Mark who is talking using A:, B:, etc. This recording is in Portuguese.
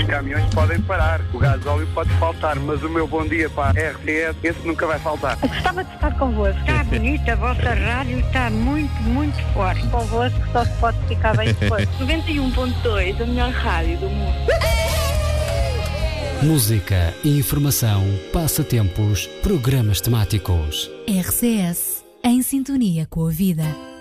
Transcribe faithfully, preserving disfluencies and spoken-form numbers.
A: caminhões podem parar, o gasóleo pode faltar, mas o meu bom dia para a R T S, esse nunca vai faltar.
B: Eu gostava de estar convosco. Está bonita, a vossa rádio está muito, muito forte. Convosco só se pode ficar bem depois.
C: noventa e um ponto dois, a melhor rádio do mundo.
D: Música, informação, passatempos, programas temáticos.
E: R C S, em sintonia com a vida.